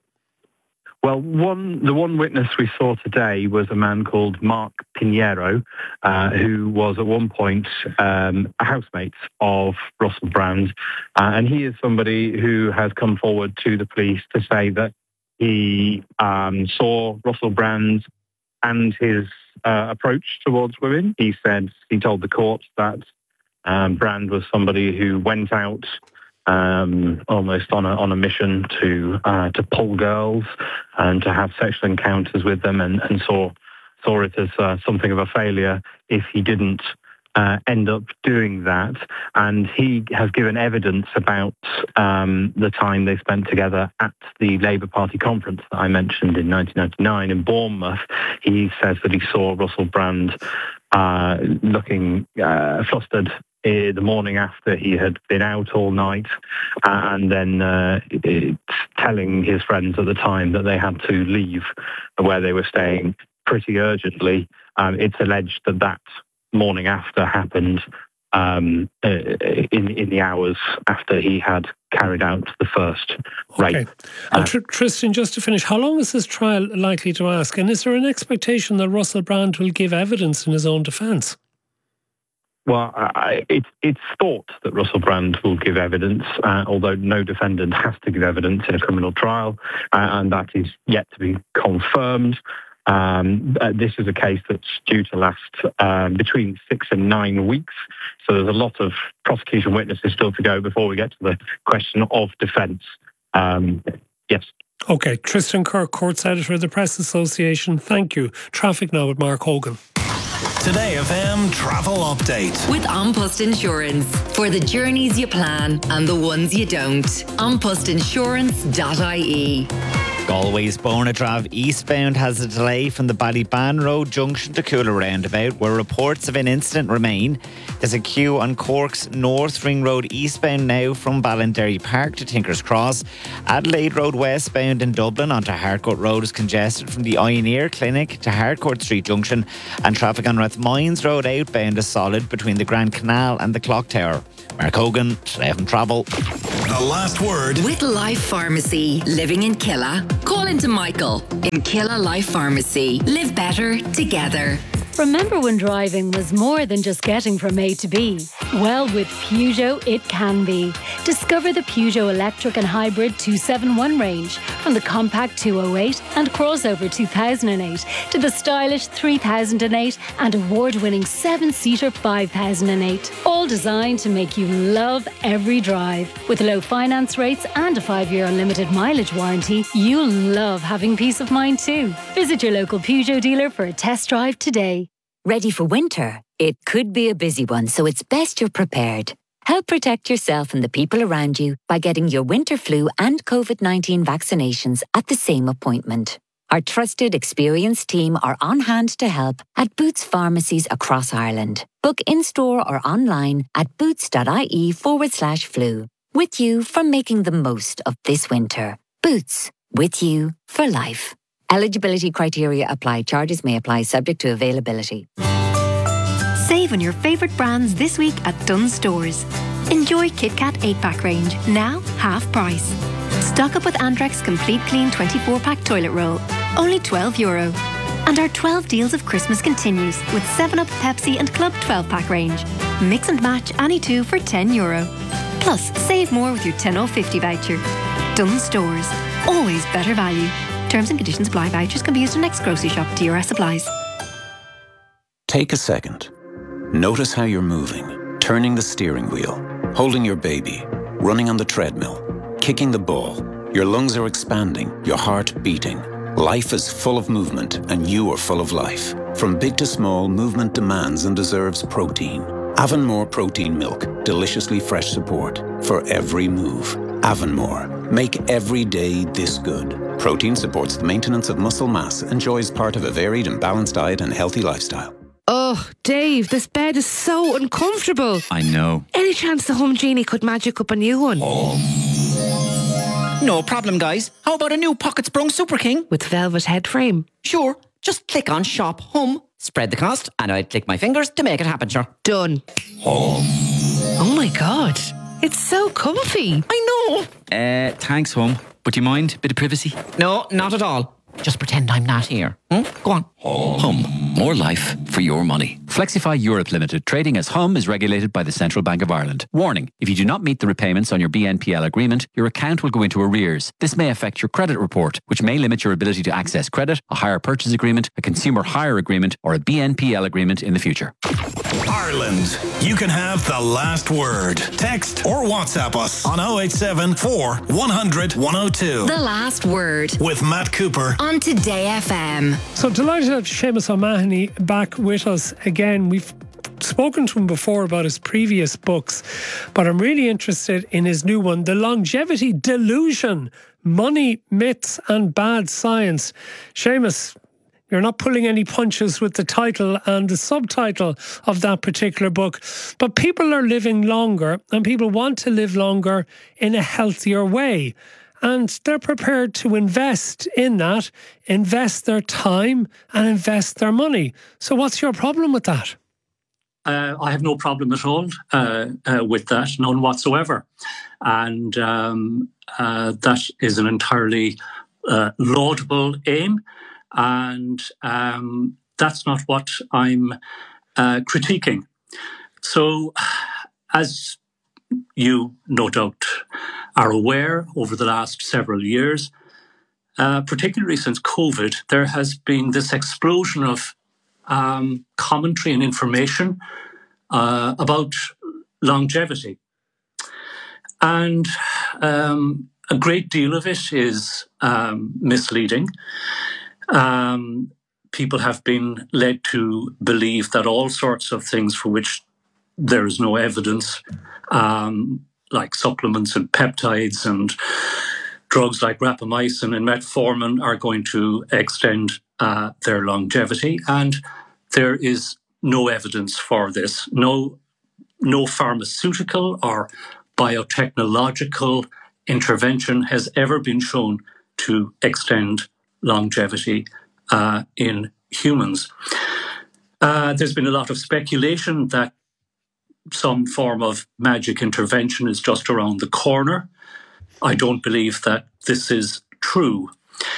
Well, the one witness we saw today was a man called Mark Pinheiro, who was at one point a housemate of Russell Brand. And he is somebody who has come forward to the police to say that he saw Russell Brand and his approach towards women. He told the court that Brand was somebody who went out almost on a mission to pull girls and to have sexual encounters with them, and saw it as something of a failure if he didn't end up doing that. And he has given evidence about the time they spent together at the Labour Party conference that I mentioned in 1999 in Bournemouth. He says that he saw Russell Brand looking flustered the morning after he had been out all night, and then telling his friends at the time that they had to leave where they were staying pretty urgently. It's alleged that morning after happened in the hours after he had carried out the first rape. And Tristan, just to finish, how long is this trial likely to last? And is there an expectation that Russell Brand will give evidence in his own defence? Well, it's thought that Russell Brand will give evidence, although no defendant has to give evidence in a criminal trial, and that is yet to be confirmed. This is a case that's due to last between 6 and 9 weeks, so there's a lot of prosecution witnesses still to go before we get to the question of defence. Yes. OK, Tristan Kirk, Courts Editor of the Press Association, thank you. Traffic now with Mark Hogan. Today FM travel update. With An Post Insurance. For the journeys you plan and the ones you don't. AnPostInsurance.ie. Galway's Bonatrav eastbound has a delay from the Ballyban Road junction to Cooler roundabout, where reports of an incident remain. There's a queue on Cork's North Ring Road eastbound now from Ballinderry Park to Tinkers Cross. Adelaide Road westbound in Dublin onto Harcourt Road is congested from the Ioneer Clinic to Harcourt Street junction, and traffic on Rathmines Road outbound is solid between the Grand Canal and the Clock Tower. Mark Hogan, Today FM Travel. The last word. With Life Pharmacy, living in Killa. Call into Michael in Killa Life Pharmacy. Live better together. Remember when driving was more than just getting from A to B? Well, with Peugeot, it can be. Discover the Peugeot Electric and Hybrid 271 range, from the compact 208 and crossover 2008 to the stylish 3008 and award-winning 7-seater 5008. All designed to make you love every drive. With low finance rates and a 5-year unlimited mileage warranty, you'll love having peace of mind too. Visit your local Peugeot dealer for a test drive today. Ready for winter? It could be a busy one, so it's best you're prepared. Help protect yourself and the people around you by getting your winter flu and COVID-19 vaccinations at the same appointment. Our trusted, experienced team are on hand to help at Boots pharmacies across Ireland. Book in-store or online at boots.ie/flu. With you for making the most of this winter. Boots, with you for life. Eligibility criteria apply. Charges may apply subject to availability. Save on your favourite brands this week at Dunnes Stores. Enjoy KitKat 8-pack range, now half price. Stock up with Andrex Complete Clean 24-pack toilet roll, only €12. And our 12 deals of Christmas continues with 7-Up, Pepsi and Club 12-pack range. Mix and match any two for €10. Plus, save more with your 10/50 voucher. Dunnes Stores, always better value. Terms and conditions apply. Vouchers can be used in next grocery shop. DRS applies. Take a second. Notice how you're moving. Turning the steering wheel. Holding your baby. Running on the treadmill. Kicking the ball. Your lungs are expanding. Your heart beating. Life is full of movement, and you are full of life. From big to small, movement demands and deserves protein. Avonmore Protein Milk. Deliciously fresh support. For every move. Avonmore. Make every day this good. Protein supports the maintenance of muscle mass, enjoys part of a varied and balanced diet and healthy lifestyle. Oh, Dave, this bed is so uncomfortable. I know. Any chance the Home Genie could magic up a new one? No problem, guys. How about a new pocket sprung Super King? With velvet head frame? Sure. Just click on Shop Home, spread the cost, and I'll click my fingers to make it happen, sure. Done. Home. Oh my God. It's so comfy. I know. Thanks, Home. But do you mind a bit of privacy? No, not at all. Just pretend I'm not here. Go on. Hum. More life for your money. Flexify Europe Limited, trading as Hum, is regulated by the Central Bank of Ireland. Warning, if you do not meet the repayments on your BNPL agreement, your account will go into arrears. This may affect your credit report, which may limit your ability to access credit, a hire purchase agreement, a consumer hire agreement, or a BNPL agreement in the future. Ireland, you can have the last word. Text or WhatsApp us on 087 4 100 102. The last word. With Matt Cooper on Today FM. So delighted to have Seamus O'Mahony back with us again. We've spoken to him before about his previous books, but I'm really interested in his new one, The Longevity Delusion, Money, Myths and Bad Science. Seamus, you're not pulling any punches with the title and the subtitle of that particular book, but people are living longer and people want to live longer in a healthier way. And they're prepared to invest in that, invest their time and invest their money. So what's your problem with that? I have no problem at all with that, none whatsoever. And that is an entirely laudable aim. And that's not what I'm critiquing. So, as you no doubt are aware, over the last several years, particularly since COVID, there has been this explosion of commentary and information about longevity. And a great deal of it is misleading. people have been led to believe that all sorts of things for which there is no evidence, like supplements and peptides and drugs like rapamycin and metformin, are going to extend their longevity. And there is no evidence for this. No pharmaceutical or biotechnological intervention has ever been shown to extend longevity in humans. There's been a lot of speculation that some form of magic intervention is just around the corner. I don't believe that this is true.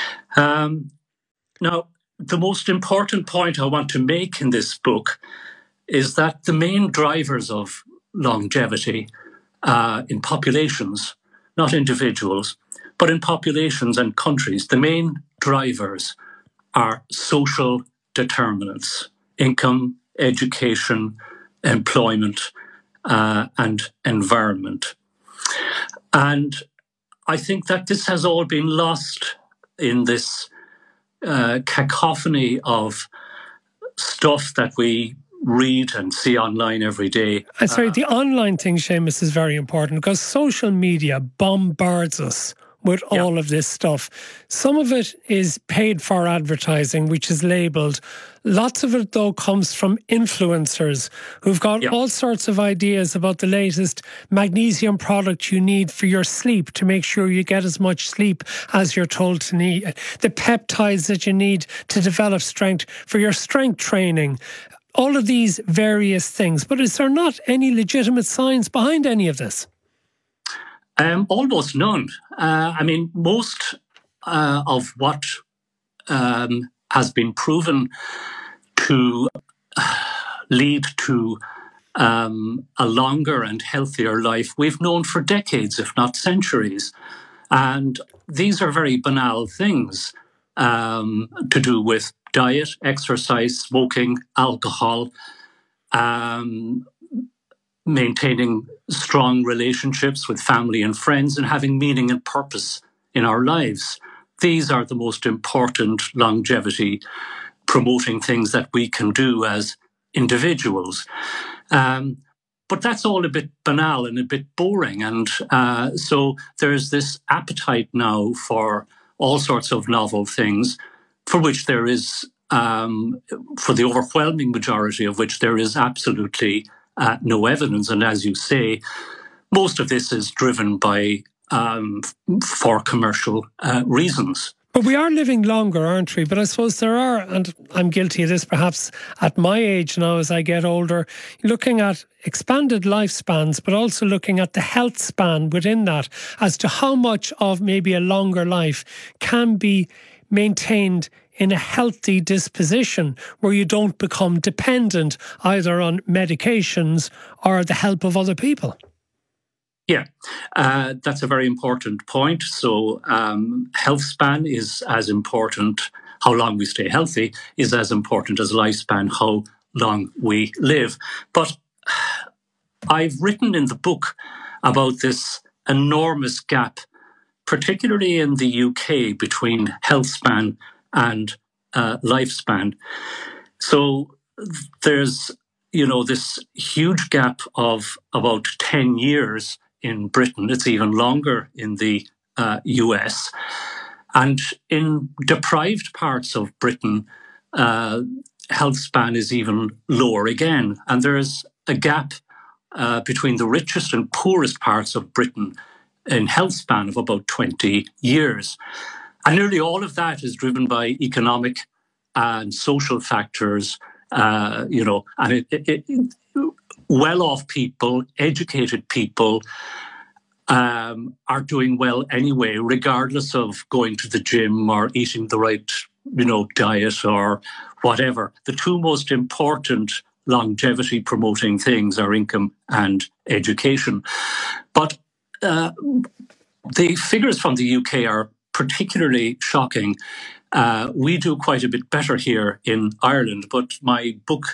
Now, the most important point I want to make in this book is that the main drivers of longevity in populations, not individuals, but in populations and countries, the main drivers are social determinants: income, education, employment, and environment. And I think that this has all been lost in this cacophony of stuff that we read and see online every day. I'm sorry, the online thing, Seamus, is very important because social media bombards us with all of this stuff. Some of it is paid for advertising, which is labelled. Lots of it, though, comes from influencers who've got all sorts of ideas about the latest magnesium product you need for your sleep to make sure you get as much sleep as you're told to need. The peptides that you need to develop strength for your strength training. All of these various things. But is there not any legitimate science behind any of this? Almost none. I mean, most of what has been proven to lead to a longer and healthier life, we've known for decades, if not centuries. And these are very banal things to do with diet, exercise, smoking, alcohol, maintaining strong relationships with family and friends, and having meaning and purpose in our lives. These are the most important longevity promoting things that we can do as individuals. But that's all a bit banal and a bit boring. And so there's this appetite now for all sorts of novel things for which there is, for the overwhelming majority of which there is absolutely no evidence. And as you say, most of this is driven by for commercial reasons. But we are living longer, aren't we? But I suppose there are, and I'm guilty of this perhaps at my age now as I get older, looking at expanded lifespans, but also looking at the health span within that as to how much of maybe a longer life can be maintained in a healthy disposition where you don't become dependent either on medications or the help of other people. Yeah, that's a very important point. So health span is as important. How long we stay healthy is as important as lifespan, how long we live. But I've written in the book about this enormous gap, particularly in the UK, between health span and lifespan. So there's, this huge gap of about 10 years in Britain. It's even longer in the US. And in deprived parts of Britain, health span is even lower again. And there's a gap between the richest and poorest parts of Britain in health span of about 20 years. And nearly all of that is driven by economic and social factors, and well-off people, educated people are doing well anyway, regardless of going to the gym or eating the right, diet or whatever. The two most important longevity promoting things are income and education. But the figures from the UK are particularly shocking. We do quite a bit better here in Ireland, but my book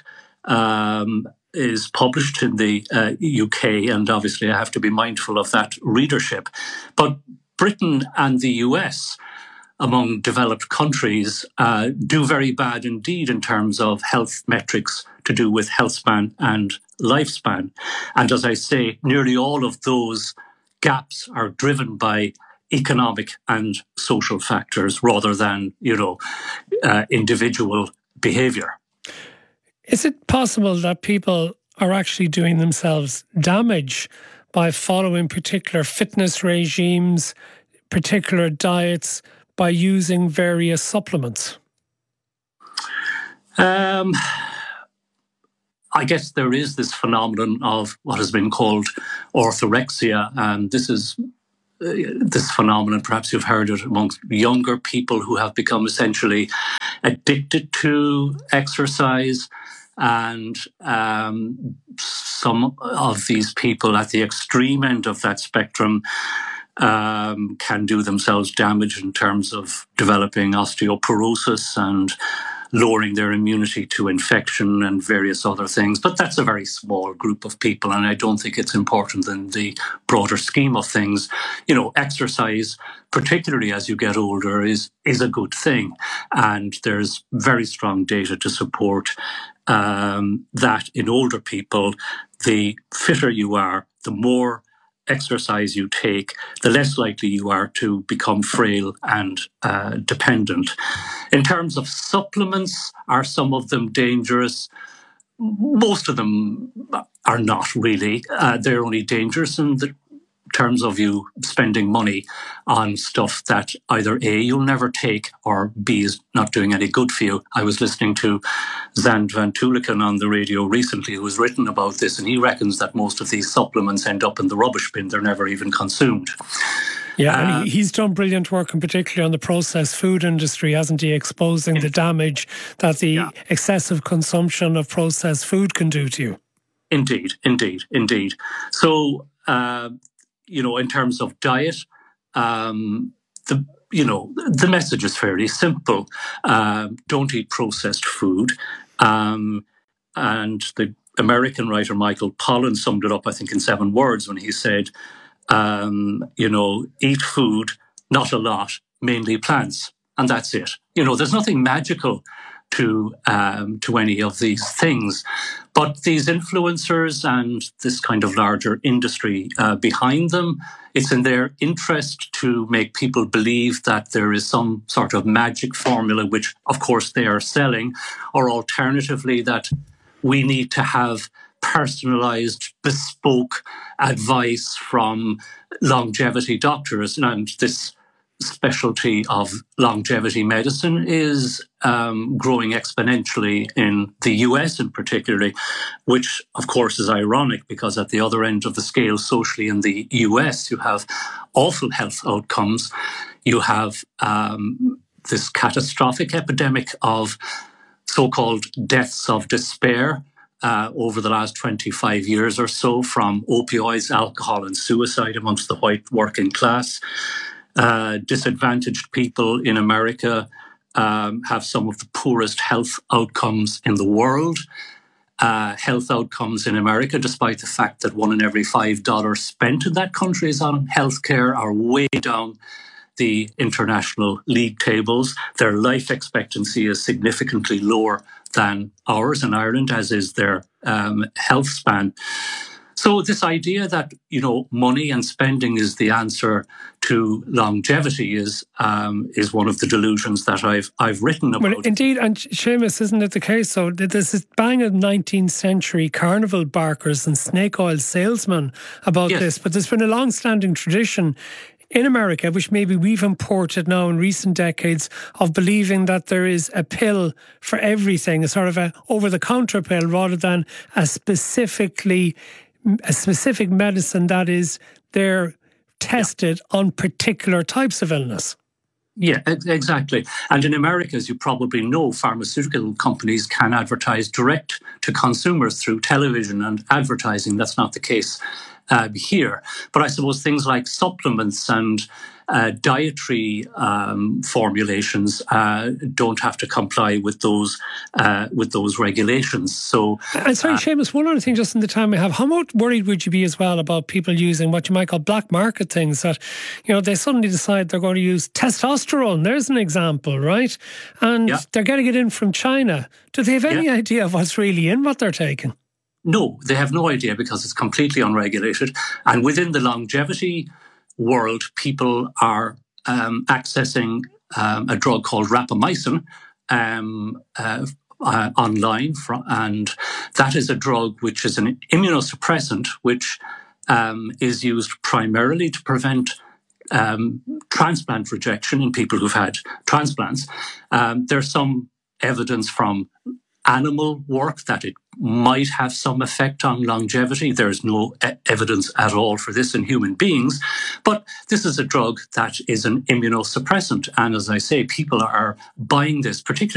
is published in the UK, and obviously I have to be mindful of that readership. But Britain and the US among developed countries do very bad indeed in terms of health metrics to do with health span and lifespan. And as I say, nearly all of those gaps are driven by economic and social factors rather than, individual behaviour. Is it possible that people are actually doing themselves damage by following particular fitness regimes, particular diets, by using various supplements? I guess there is this phenomenon of what has been called orthorexia, and this phenomenon, perhaps you've heard it amongst younger people who have become essentially addicted to exercise. And some of these people at the extreme end of that spectrum can do themselves damage in terms of developing osteoporosis and lowering their immunity to infection and various other things. But that's a very small group of people, and I don't think it's important in the broader scheme of things. Exercise, particularly as you get older, is a good thing. And there's very strong data to support that in older people, the fitter you are, the more exercise you take, the less likely you are to become frail and dependent. In terms of supplements, are some of them dangerous? Most of them are not really. They're only dangerous in the terms of you spending money on stuff that either A, you'll never take, or B, is not doing any good for you. I was listening to Zand van Tulleken on the radio recently, who has written about this, and he reckons that most of these supplements end up in the rubbish bin. They're never even consumed. Yeah, and he's done brilliant work, in particular on the processed food industry, hasn't he, exposing the damage that the excessive consumption of processed food can do to you. Indeed. So, in terms of diet, the message is fairly simple. Don't eat processed food. And the American writer Michael Pollan summed it up, I think, in 7 words when he said, eat food, not a lot, mainly plants. And that's it. There's nothing magical to any of these things. But these influencers and this kind of larger industry behind them, it's in their interest to make people believe that there is some sort of magic formula, which of course they are selling, or alternatively that we need to have personalized, bespoke advice from longevity doctors. And this specialty of longevity medicine is growing exponentially in the US in particular, which of course is ironic because at the other end of the scale socially in the US you have awful health outcomes. You have this catastrophic epidemic of so-called deaths of despair over the last 25 years or so from opioids, alcohol and suicide amongst the white working class. Disadvantaged people in America have some of the poorest health outcomes in the world. Health outcomes in America, despite the fact that $1 in every $5 spent in that country is on healthcare, are way down the international league tables. Their life expectancy is significantly lower than ours in Ireland, as is their health span. So this idea that, money and spending is the answer to longevity is one of the delusions that I've written about. Well, indeed, and Seamus, isn't it the case? So there's this bang of 19th century carnival barkers and snake oil salesmen about this, but there's been a long-standing tradition in America, which maybe we've imported now in recent decades, of believing that there is a pill for everything, a sort of a over-the-counter pill rather than a specific medicine that is there tested on particular types of illness. Yeah, exactly. And in America, as you probably know, pharmaceutical companies can advertise direct to consumers through television and advertising. That's not the case here. But I suppose things like supplements and dietary formulations don't have to comply with those regulations. So, and sorry, Seamus, one other thing, just in the time we have, how much worried would you be as well about people using what you might call black market things that, they suddenly decide they're going to use testosterone? There's an example, right? And they're getting it in from China. Do they have any idea of what's really in what they're taking? No, they have no idea because it's completely unregulated. And within the longevity world, people are accessing a drug called rapamycin online, and that is a drug which is an immunosuppressant which is used primarily to prevent transplant rejection in people who've had transplants. There's some evidence from animal work that it might have some effect on longevity. There's no evidence at all for this in human beings, but this is a drug that is an immunosuppressant. And as I say, people are buying this, particularly